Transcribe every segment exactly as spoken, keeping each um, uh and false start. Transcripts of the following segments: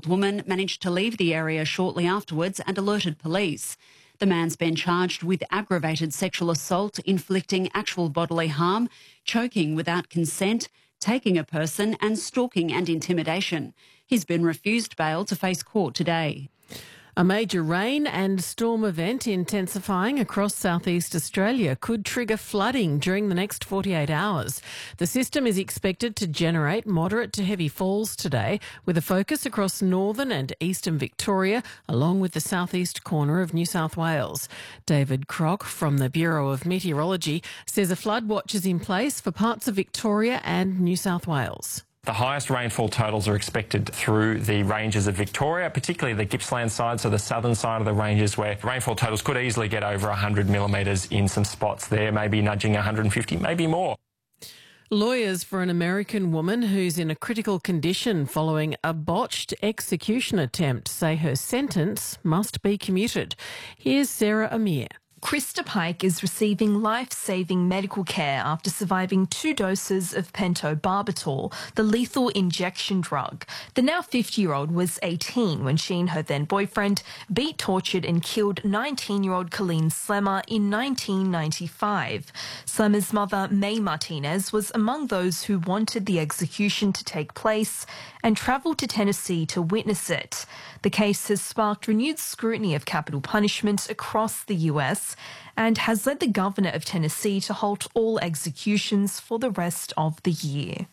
woman managed to leave the area shortly afterwards and alerted police. The man's been charged with aggravated sexual assault, inflicting actual bodily harm, choking without consent, taking a person and stalking and intimidation. He's been refused bail to face court today. A major rain and storm event intensifying across southeast Australia could trigger flooding during the next forty-eight hours. The system is expected to generate moderate to heavy falls today, with a focus across northern and eastern Victoria, along with the southeast corner of New South Wales. David Crock from the Bureau of Meteorology says a flood watch is in place for parts of Victoria and New South Wales. The highest rainfall totals are expected through the ranges of Victoria, particularly the Gippsland side, so the southern side of the ranges, where rainfall totals could easily get over one hundred millimetres in some spots there, maybe nudging one hundred fifty, maybe more. Lawyers for an American woman who's in a critical condition following a botched execution attempt say her sentence must be commuted. Here's Sarah Amir. Krista Pike is receiving life-saving medical care after surviving two doses of pentobarbital, the lethal injection drug. The now fifty-year-old was eighteen when she and her then-boyfriend beat, tortured and killed nineteen-year-old Colleen Slemmer in nineteen ninety-five. Slemmer's mother, May Martinez, was among those who wanted the execution to take place and travelled to Tennessee to witness it. The case has sparked renewed scrutiny of capital punishment across the U S and has led the governor of Tennessee to halt all executions for the rest of the year.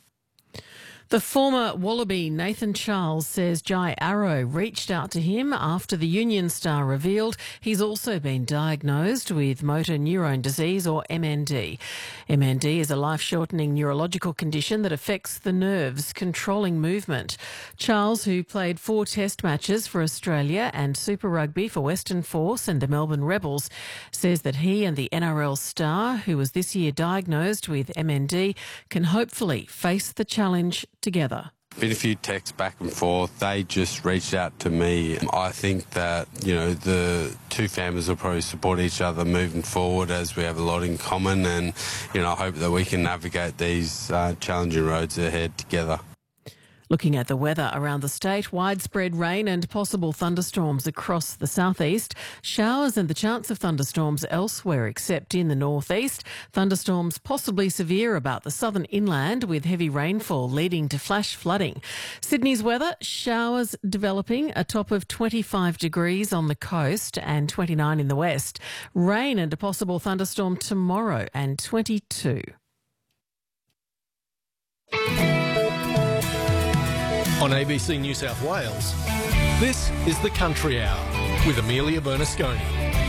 The former Wallaby Nathan Charles says Jai Arrow reached out to him after the Union Star revealed he's also been diagnosed with motor neurone disease, or M N D. M N D is a life-shortening neurological condition that affects the nerves controlling movement. Charles, who played four test matches for Australia and Super Rugby for Western Force and the Melbourne Rebels, says that he and the N R L star, who was this year diagnosed with M N D, can hopefully face the challenge together. Been a few texts back and forth. They just reached out to me. I think that, you know, the two families will probably support each other moving forward, as we have a lot in common, and, you know, I hope that we can navigate these uh, challenging roads ahead together. Looking at the weather around the state, widespread rain and possible thunderstorms across the southeast. Showers and the chance of thunderstorms elsewhere except in the northeast. Thunderstorms possibly severe about the southern inland, with heavy rainfall leading to flash flooding. Sydney's weather, showers developing, a top of twenty-five degrees on the coast and twenty-nine in the west. Rain and a possible thunderstorm tomorrow and twenty-two. On A B C New South Wales, this is The Country Hour with Amelia Bernasconi.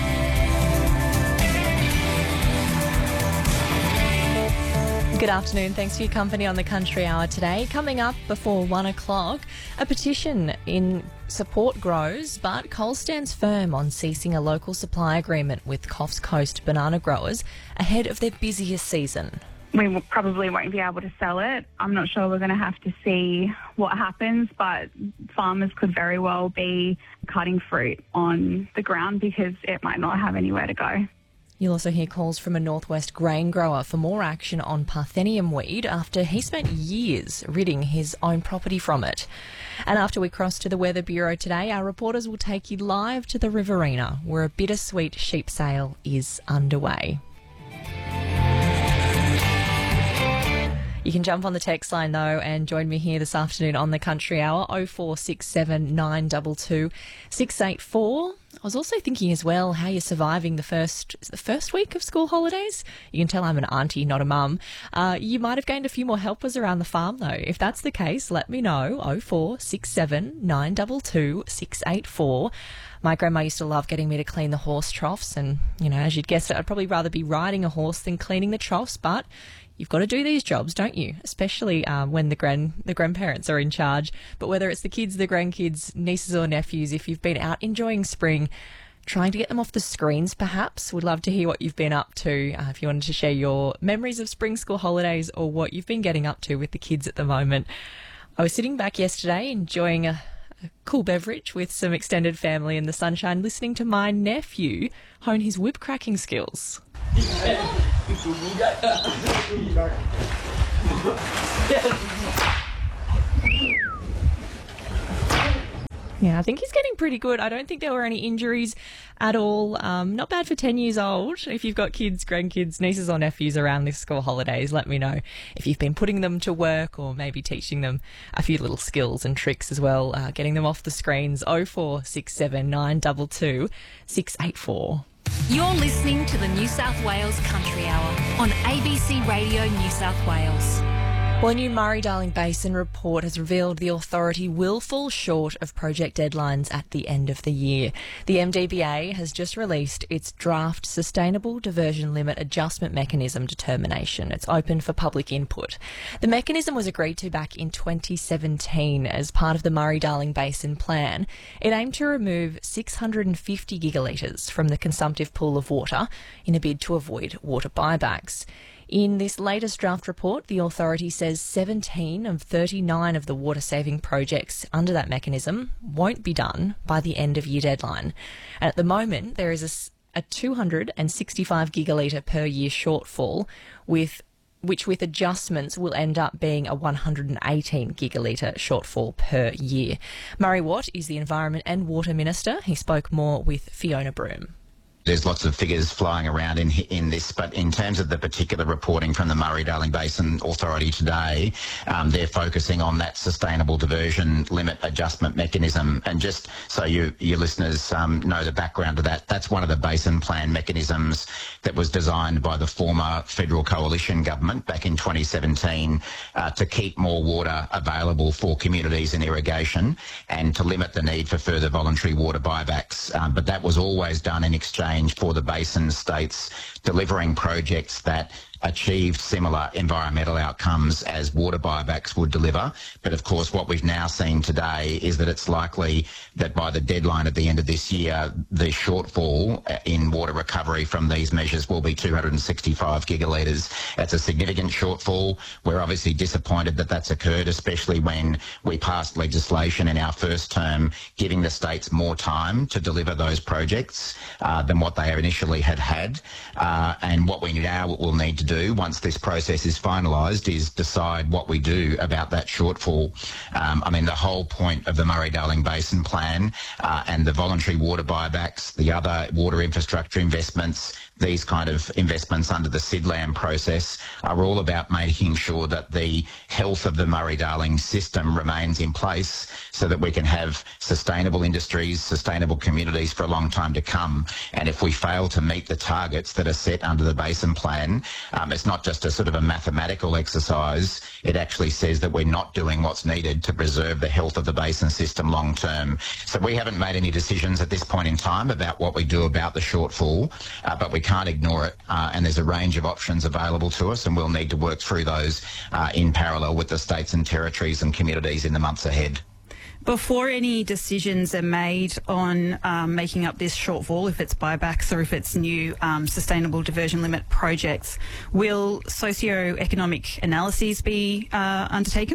Good afternoon. Thanks for your company on The Country Hour today. Coming up before one o'clock, a petition in support grows, but Coles stands firm on ceasing a local supply agreement with Coffs Coast banana growers ahead of their busiest season. We will probably won't be able to sell it. I'm not sure we're going to have to see what happens, but farmers could very well be cutting fruit on the ground because it might not have anywhere to go. You'll also hear calls from a northwest grain grower for more action on Parthenium weed after he spent years ridding his own property from it. And after we cross to the Weather Bureau today, our reporters will take you live to the Riverina, where a bittersweet sheep sale is underway. You can jump on the text line, though, and join me here this afternoon on The Country Hour, oh four six seven nine two two six eight four. I was also thinking as well how you're surviving the first the first week of school holidays. You can tell I'm an auntie, not a mum. Uh, you might have gained a few more helpers around the farm, though. If that's the case, let me know, oh four six seven nine two two six eight four. My grandma used to love getting me to clean the horse troughs, and, you know, as you'd guess it, I'd probably rather be riding a horse than cleaning the troughs, but you've got to do these jobs, don't you? Especially um, when the grand the grandparents are in charge. But whether it's the kids, the grandkids, nieces or nephews, if you've been out enjoying spring, trying to get them off the screens perhaps, would love to hear what you've been up to. Uh, if you wanted to share your memories of spring school holidays or what you've been getting up to with the kids at the moment. I was sitting back yesterday enjoying a, a cool beverage with some extended family in the sunshine, listening to my nephew hone his whip cracking skills. Yeah, I think he's getting pretty good. I don't think there were any injuries at all. Um, not bad for ten years old. If you've got kids, grandkids, nieces or nephews around this school holidays, let me know if you've been putting them to work or maybe teaching them a few little skills and tricks as well, uh, getting them off the screens. oh four six seven nine two two six eight four. You're listening to the New South Wales Country Hour on A B C Radio New South Wales. Well, a new Murray-Darling Basin report has revealed the authority will fall short of project deadlines at the end of the year. The M D B A has just released its draft Sustainable Diversion Limit Adjustment Mechanism determination. It's open for public input. The mechanism was agreed to back in twenty seventeen as part of the Murray-Darling Basin plan. It aimed to remove six hundred fifty gigalitres from the consumptive pool of water in a bid to avoid water buybacks. In this latest draft report, the authority says seventeen of thirty-nine of the water-saving projects under that mechanism won't be done by the end-of-year deadline. And at the moment, there is a, a two hundred sixty-five gigalitre per year shortfall, with which with adjustments will end up being a one hundred eighteen gigalitre shortfall per year. Murray Watt is the Environment and Water Minister. He spoke more with Fiona Broome. There's lots of figures flying around in in this, but in terms of the particular reporting from the Murray-Darling Basin Authority today, um, they're focusing on that Sustainable Diversion Limit Adjustment Mechanism. And just so you, your listeners um, know the background of that, that's one of the Basin Plan mechanisms that was designed by the former Federal Coalition government back in twenty seventeen uh, to keep more water available for communities and irrigation and to limit the need for further voluntary water buybacks. Um, but that was always done in exchange for the basin states delivering projects that achieved similar environmental outcomes as water buybacks would deliver. But of course, what we've now seen today is that it's likely that by the deadline at the end of this year, the shortfall in water recovery from these measures will be two hundred sixty-five gigalitres. That's a significant shortfall. We're obviously disappointed that that's occurred, especially when we passed legislation in our first term giving the states more time to deliver those projects uh, than what they initially had had. Uh, and what we now will need to do do once this process is finalised is decide what we do about that shortfall. Um, I mean, the whole point of the Murray-Darling Basin Plan uh, and the voluntary water buybacks, the other water infrastructure investments, these kind of investments under the SIDLAM process are all about making sure that the health of the Murray-Darling system remains in place so that we can have sustainable industries, sustainable communities for a long time to come. And if we fail to meet the targets that are set under the Basin Plan, um, it's not just a sort of a mathematical exercise. It actually says that we're not doing what's needed to preserve the health of the basin system long term. So we haven't made any decisions at this point in time about what we do about the shortfall, uh, but we can't ignore it. Uh, and there's a range of options available to us, and we'll need to work through those uh, in parallel with the states and territories and communities in the months ahead. Before any decisions are made on um, making up this shortfall, if it's buybacks or if it's new um, sustainable diversion limit projects, will socio-economic analyses be uh, undertaken?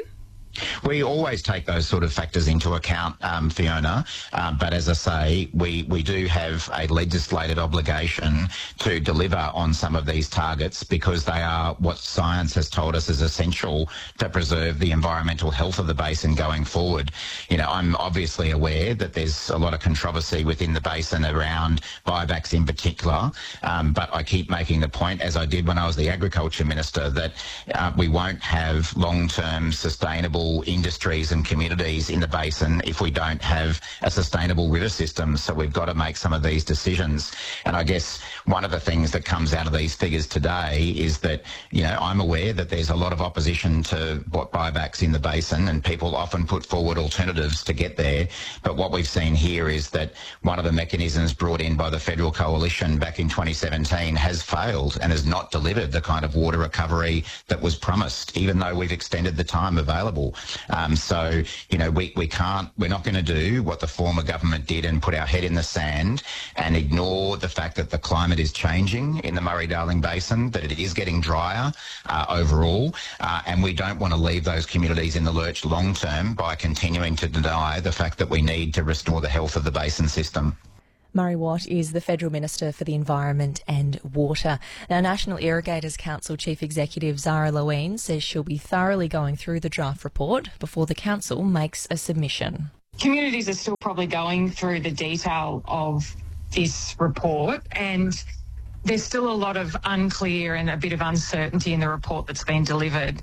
We always take those sort of factors into account, um, Fiona, uh, but as I say, we, we do have a legislated obligation to deliver on some of these targets because they are what science has told us is essential to preserve the environmental health of the basin going forward. You know, I'm obviously aware that there's a lot of controversy within the basin around buybacks in particular, um, but I keep making the point, as I did when I was the Agriculture Minister, that uh, we won't have long-term sustainable industries and communities in the basin if we don't have a sustainable river system. So we've got to make some of these decisions. And I guess one of the things that comes out of these figures today is that, you know, I'm aware that there's a lot of opposition to what buybacks in the basin, and people often put forward alternatives to get there. But what we've seen here is that one of the mechanisms brought in by the Federal Coalition back in twenty seventeen has failed and has not delivered the kind of water recovery that was promised, even though we've extended the time available. Um, so, you know, we, we can't, we're not going to do what the former government did and put our head in the sand and ignore the fact that the climate is changing in the Murray-Darling Basin, that it is getting drier uh, overall, uh, and we don't want to leave those communities in the lurch long term by continuing to deny the fact that we need to restore the health of the basin system. Murray Watt is the Federal Minister for the Environment and Water. Now, National Irrigators Council Chief Executive Zara Lewin says she'll be thoroughly going through the draft report before the council makes a submission. communities are still probably going through the detail of this report, and there's still a lot of unclear and a bit of uncertainty in the report that's been delivered,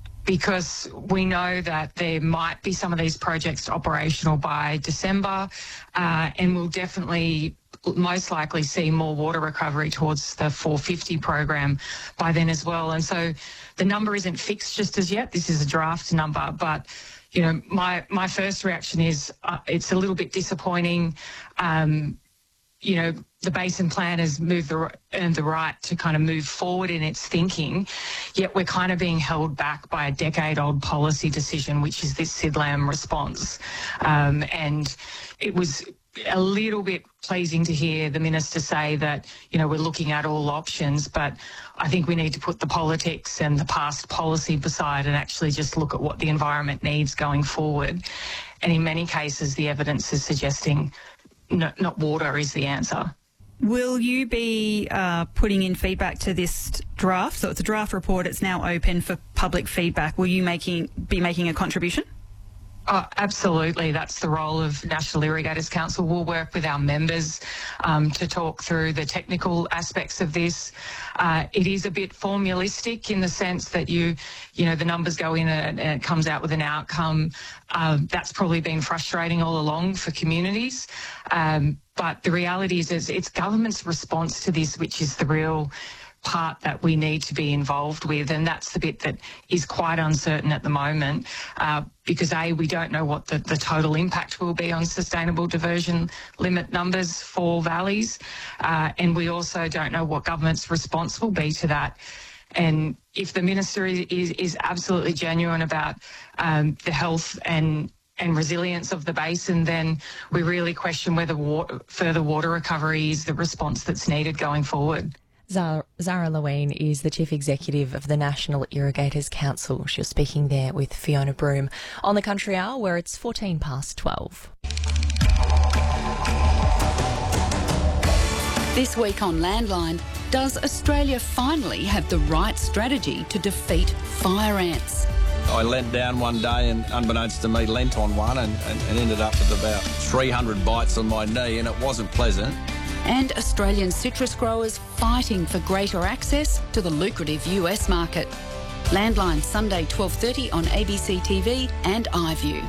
because we know that there might be some of these projects operational by December, uh, and we'll definitely most likely see more water recovery towards the four fifty program by then as well. And so the number isn't fixed just as yet. This is a draft number, but you know, my my first reaction is uh, it's a little bit disappointing. Um, you know, the Basin Plan has moved the, earned the right to kind of move forward in its thinking, yet we're kind of being held back by a decade-old policy decision, which is this SYDLAM response. Um, and it was a little bit pleasing to hear the minister say that, you know, we're looking at all options, but I think we need to put the politics and the past policy beside and actually just look at what the environment needs going forward. And in many cases, the evidence is suggesting no, not water is the answer. Will you be uh, putting in feedback to this draft? So it's a draft report. It's now open for public feedback. Will you making be making a contribution? Oh, absolutely. That's the role of National Irrigators Council. We'll work with our members um, to talk through the technical aspects of this. Uh, it is a bit formulistic in the sense that you, you know, the numbers go in and, and it comes out with an outcome. Um, that's probably been frustrating all along for communities. Um, but the reality is, is it's government's response to this, which is the real part that we need to be involved with, and that's the bit that is quite uncertain at the moment, uh, because A, we don't know what the, the total impact will be on sustainable diversion limit numbers for valleys, uh, and we also don't know what government's response will be to that. And if the minister is, is, is absolutely genuine about um, the health and and resilience of the basin, then we really question whether water, further water recovery is the response that's needed going forward. Zara, Zara Lewin is the Chief Executive of the National Irrigators Council. She was speaking there with Fiona Broome on the Country Hour, where it's fourteen past twelve. This week on Landline, does Australia finally have the right strategy to defeat fire ants? I leant down one day and, unbeknownst to me, leant on one and, and, and ended up with about three hundred bites on my knee, and it wasn't pleasant. And Australian citrus growers fighting for greater access to the lucrative U S market. Landline Sunday twelve thirty on A B C T V and iView.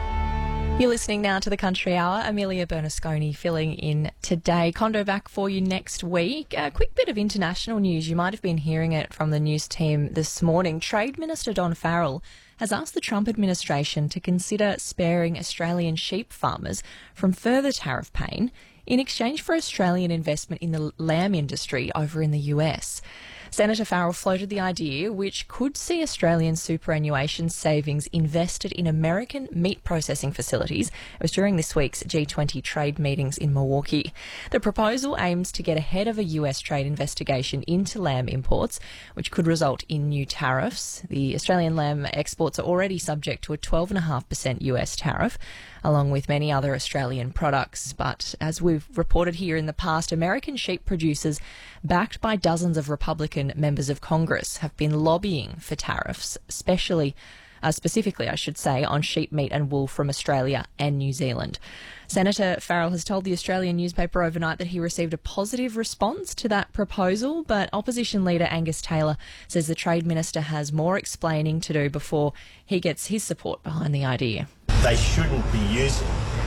You're listening now to the Country Hour. Amelia Bernasconi filling in today. Condo back for you next week. A quick bit of international news. You might have been hearing it from the news team this morning. Trade Minister Don Farrell has asked the Trump administration to consider sparing Australian sheep farmers from further tariff pain in exchange for Australian investment in the lamb industry over in the U S. Senator Farrell floated the idea, which could see Australian superannuation savings invested in American meat processing facilities. It was during this week's G twenty trade meetings in Milwaukee. The proposal aims to get ahead of a U S trade investigation into lamb imports, which could result in new tariffs. The Australian lamb exports are already subject to a twelve point five percent U S tariff, along with many other Australian products. But as we've reported here in the past, American sheep producers, backed by dozens of Republican members of Congress, have been lobbying for tariffs, especially, uh, specifically, I should say, on sheep meat and wool from Australia and New Zealand. Senator Farrell has told the Australian newspaper overnight that he received a positive response to that proposal, but opposition leader Angus Taylor says the Trade Minister has more explaining to do before he gets his support behind the idea. They shouldn't be using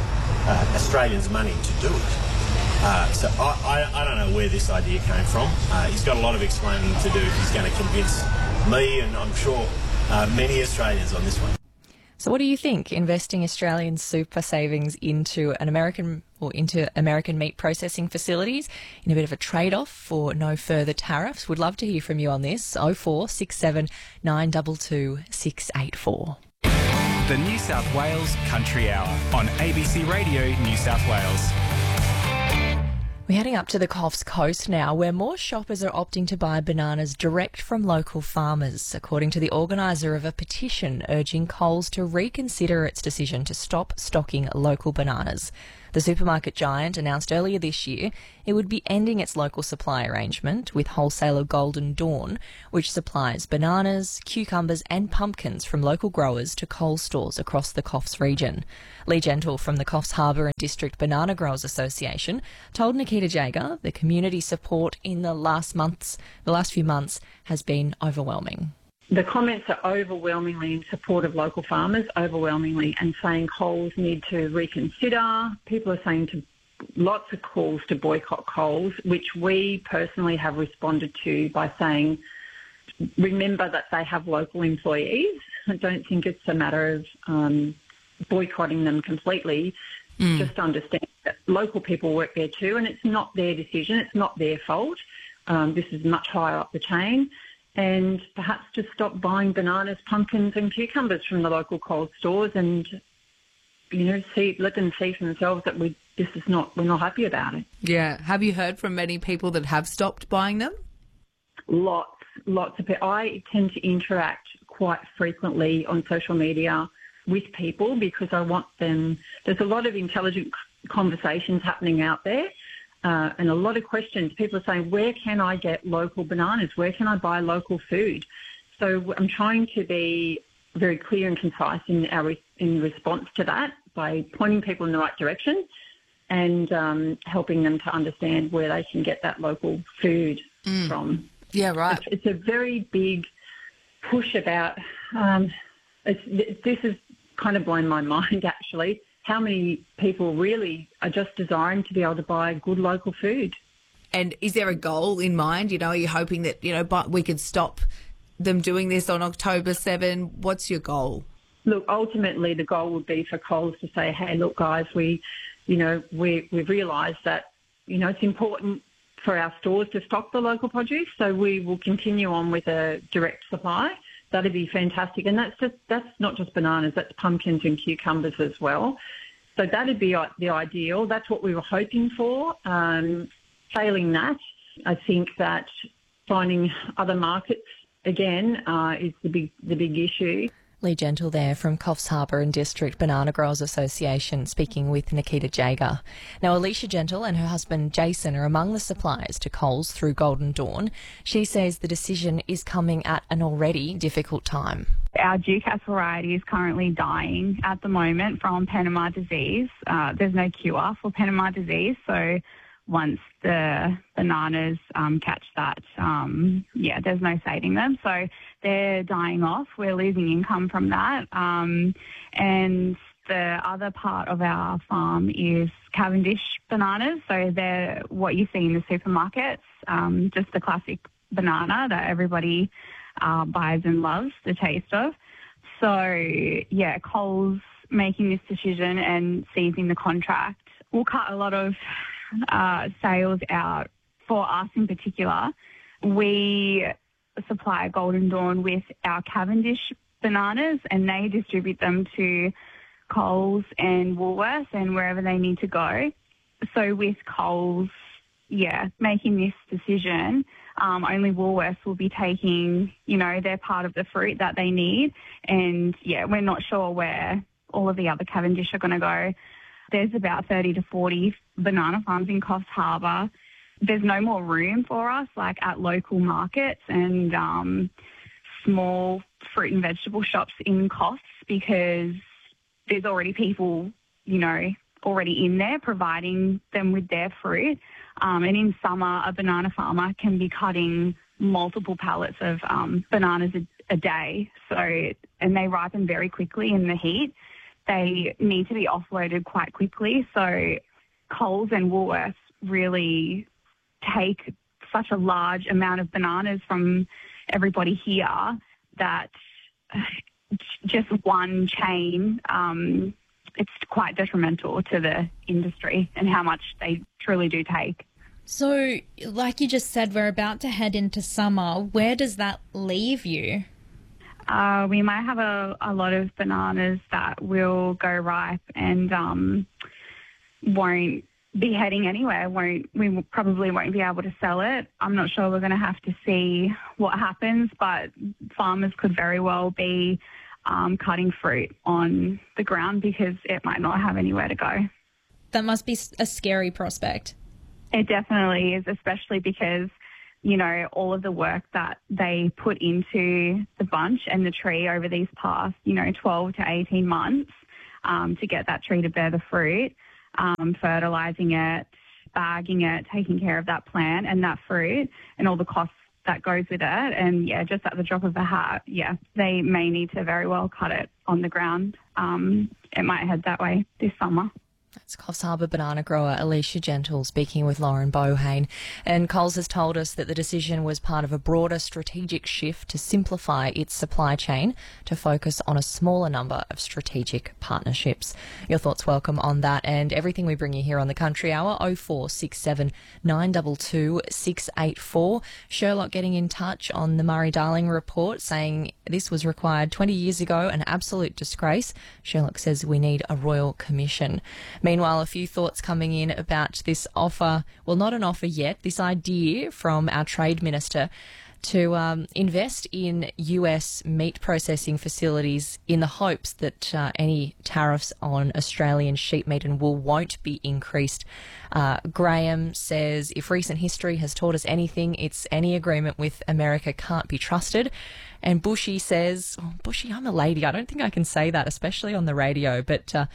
uh, Australians' money to do it. Uh, so I, I, I don't know where this idea came from. Uh, he's got a lot of explaining to do if he's going to convince me and I'm sure uh, many Australians on this one. So what do you think? Investing Australian super savings into an American or into American meat processing facilities in a bit of a trade-off for no further tariffs? Would love to hear from you on this. oh four six seven nine two two six eight four. The New South Wales Country Hour on A B C Radio New South Wales. We're heading up to the Coffs Coast now, where more shoppers are opting to buy bananas direct from local farmers, according to the organiser of a petition urging Coles to reconsider its decision to stop stocking local bananas. The supermarket giant announced earlier this year it would be ending its local supply arrangement with wholesaler Golden Dawn, which supplies bananas, cucumbers and pumpkins from local growers to Coles stores across the Coffs region. Lee Gentle from the Coffs Harbour and District Banana Growers Association told Nikita Jager the community support in the last months, the last few months has been overwhelming. The comments are overwhelmingly in support of local farmers, overwhelmingly, and saying Coles need to reconsider. People are saying to lots of calls to boycott Coles, which we personally have responded to by saying, remember that they have local employees. I don't think it's a matter of um, boycotting them completely. Mm. Just understand that local people work there too, and it's not their decision. It's not their fault. Um, this is much higher up the chain. And perhaps just stop buying bananas, pumpkins and cucumbers from the local Coles stores and, you know, see, let them see for themselves that we this is not, we're not happy about it. Yeah. Have you heard from many people that have stopped buying them? Lots, lots of people. I tend to interact quite frequently on social media with people because I want them, there's a lot of intelligent conversations happening out there. Uh, and a lot of questions. People are saying, where can I get local bananas? Where can I buy local food? So I'm trying to be very clear and concise in our in response to that by pointing people in the right direction and um, helping them to understand where they can get that local food mm. from. Yeah, right. It's, it's a very big push about, um, it's, this has kind of blown my mind actually, how many people really are just desiring to be able to buy good local food. And is there a goal in mind? You know, are you hoping that, you know, but we could stop them doing this on October seventh? What's your goal? Look, ultimately the goal would be for Coles to say, hey, look, guys, we, you know, we, we've realised that, you know, it's important for our stores to stock the local produce, so we will continue on with a direct supply. That'd be fantastic. And that's just that's not just bananas, that's pumpkins and cucumbers as well. So that'd be the ideal. That's what we were hoping for. Um, failing that, I think that finding other markets, again, uh, is the big the big issue. Lee Gentle there from Coffs Harbour and District Banana Growers Association speaking with Nikita Jager. Now, Alicia Gentle and her husband Jason are among the suppliers to Coles through Golden Dawn. She says the decision is coming at an already difficult time. Our Ducasse variety is currently dying at the moment from Panama disease. Uh, there's no cure for Panama disease, so once the bananas um, catch that, um, yeah, there's no saving them. So they're dying off. We're losing income from that. Um, and the other part of our farm is Cavendish bananas. So they're what you see in the supermarkets, um, just the classic banana that everybody uh, buys and loves the taste of. So, yeah, Coles making this decision and seizing the contract will cut a lot of Uh, sales out for us in particular. We supply Golden Dawn with our Cavendish bananas and they distribute them to Coles and Woolworths and wherever they need to go. So with Coles, yeah, making this decision, um, only Woolworths will be taking, you know, their part of the fruit that they need. And, yeah, we're not sure where all of the other Cavendish are going to go. There's about thirty to forty banana farms in Coffs Harbour. There's no more room for us, like at local markets and um, small fruit and vegetable shops in Coffs, because there's already people, you know, already in there providing them with their fruit. Um, and in summer, a banana farmer can be cutting multiple pallets of um, bananas a, a day. So, and they ripen very quickly in the heat. They need to be offloaded quite quickly. So Coles and Woolworths really take such a large amount of bananas from everybody here that just one chain, um, it's quite detrimental to the industry and how much they truly do take. So, like you just said, we're about to head into summer. Where does that leave you? Uh, we might have a, a lot of bananas that will go ripe and um, won't be heading anywhere. Won't we probably won't be able to sell it. I'm not sure. We're going to have to see what happens, but farmers could very well be um, cutting fruit on the ground because it might not have anywhere to go. That must be a scary prospect. It definitely is, especially because, you know, all of the work that they put into the bunch and the tree over these past, you know, twelve to eighteen months um, to get that tree to bear the fruit, um, fertilising it, bagging it, taking care of that plant and that fruit and all the costs that goes with it. And, yeah, just at the drop of a hat, yeah, they may need to very well cut it on the ground. Um, it might head that way this summer. That's Coffs Harbour banana grower Alicia Gentle speaking with Lauren Bohane. And Coles has told us that the decision was part of a broader strategic shift to simplify its supply chain to focus on a smaller number of strategic partnerships. Your thoughts welcome on that and everything we bring you here on the Country Hour. oh four six seven, nine two two, six eight four. Sherlock getting in touch on the Murray-Darling report saying this was required twenty years ago, an absolute disgrace. Sherlock says we need a royal commission. Meanwhile, a few thoughts coming in about this offer, well, not an offer yet, this idea from our Trade Minister to um, invest in U S meat processing facilities in the hopes that uh, any tariffs on Australian sheep meat and wool won't be increased. Uh, Graham says if recent history has taught us anything, it's any agreement with America can't be trusted. And Bushy says, oh, Bushy, I'm a lady. I don't think I can say that, especially on the radio, but uh,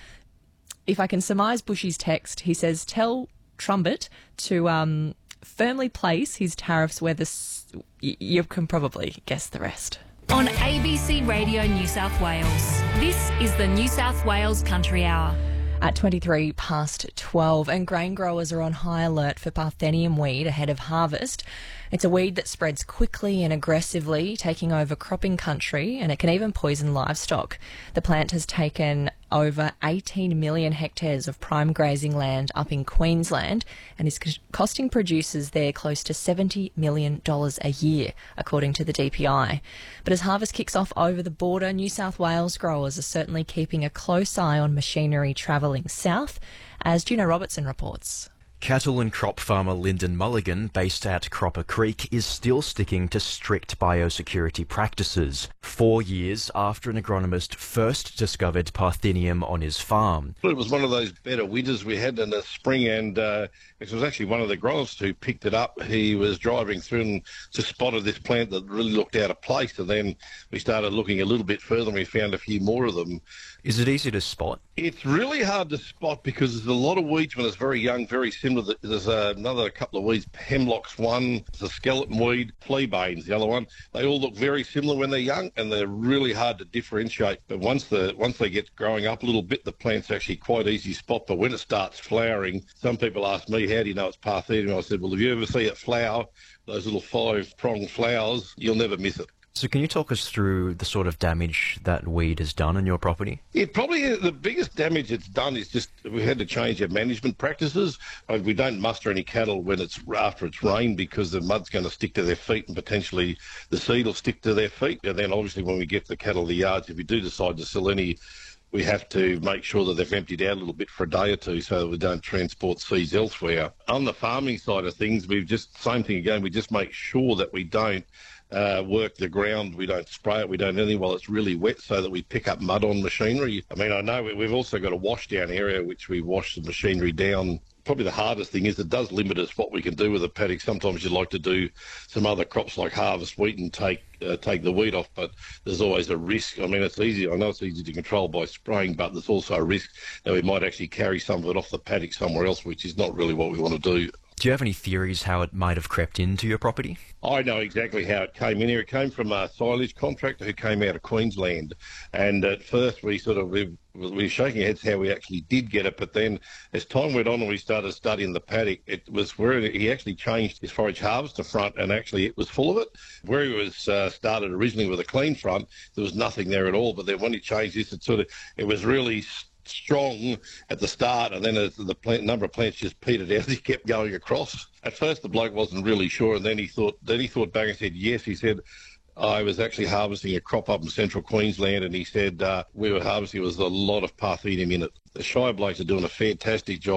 if I can surmise Bushy's text, he says, tell Trumpet to um, firmly place his tariffs where the... S- y- you can probably guess the rest. On A B C Radio New South Wales, this is the New South Wales Country Hour. At twenty-three past twelve, and grain growers are on high alert for Parthenium weed ahead of harvest. It's a weed that spreads quickly and aggressively, taking over cropping country, and it can even poison livestock. The plant has taken over eighteen million hectares of prime grazing land up in Queensland and is costing producers there close to seventy million dollars a year, according to the D P I. But as harvest kicks off over the border, New South Wales growers are certainly keeping a close eye on machinery travelling south, as Juno Robertson reports. Cattle and crop farmer Lyndon Mulligan, based at Cropper Creek, is still sticking to strict biosecurity practices, four years after an agronomist first discovered Parthenium on his farm. It was one of those better winters we had in the spring, and uh, it was actually one of the growers who picked it up. He was driving through and just spotted this plant that really looked out of place, and then we started looking a little bit further and we found a few more of them. Is it easy to spot? It's really hard to spot because there's a lot of weeds when it's very young, very similar. There's uh, another couple of weeds, hemlocks one, the skeleton weed, fleabanes, the other one. They all look very similar when they're young, and they're really hard to differentiate. But once the once they get growing up a little bit, the plant's actually quite easy to spot. But when it starts flowering, some people ask me, how do you know it's Parthenium? I said, well, if you ever see it flower, those little five-pronged flowers, you'll never miss it. So can you talk us through the sort of damage that weed has done on your property? Yeah, probably the biggest damage it's done is just we had to change our management practices. Like we don't muster any cattle when it's after it's rained because the mud's going to stick to their feet and potentially the seed will stick to their feet. And then obviously when we get the cattle to the yards, if we do decide to sell any, we have to make sure that they've emptied out a little bit for a day or two so that we don't transport seeds elsewhere. On the farming side of things, we've just, same thing again, we just make sure that we don't Uh, work the ground, we don't spray it, we don't anything while it's really wet so that we pick up mud on machinery. I mean, I know we've also got a wash down area which we wash the machinery down. Probably the hardest thing is it does limit us what we can do with the paddock. Sometimes you'd like to do some other crops like harvest wheat and take uh, take the weed off, but there's always a risk. I mean, it's easy. I know it's easy to control by spraying, but there's also a risk that we might actually carry some of it off the paddock somewhere else, which is not really what we want to do. Do you have any theories how it might have crept into your property? I know exactly how it came in here. It came from a silage contractor who came out of Queensland. And at first we sort of, we, we were shaking our heads how we actually did get it. But then as time went on and we started studying the paddock, it was where he actually changed his forage harvester front and actually it was full of it. Where he was uh, started originally with a clean front, there was nothing there at all. But then when he changed this, it sort of, it was really strong at the start, and then as the plant, number of plants just petered out, he kept going across. At first, the bloke wasn't really sure, and then he thought, then he thought back and said, yes, he said, I was actually harvesting a crop up in central Queensland, and he said uh, we were harvesting, there was a lot of Parthenium in it. The Shire blokes are doing a fantastic job.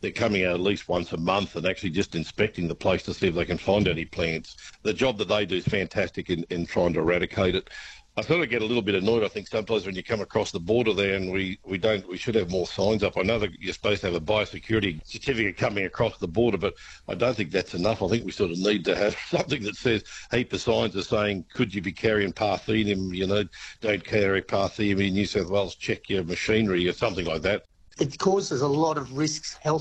they're coming out at least once a month and actually just inspecting the place to see if they can find any plants. The job that they do is fantastic in, in trying to eradicate it. I sort of get a little bit annoyed, I think, sometimes when you come across the border there and we, we don't, we should have more signs up. I know that you're supposed to have a biosecurity certificate coming across the border, but I don't think that's enough. I think we sort of need to have something that says, heap of signs are saying, could you be carrying Parthenium, you know, don't carry Parthenium in New South Wales, check your machinery or something like that. It causes a lot of risks, health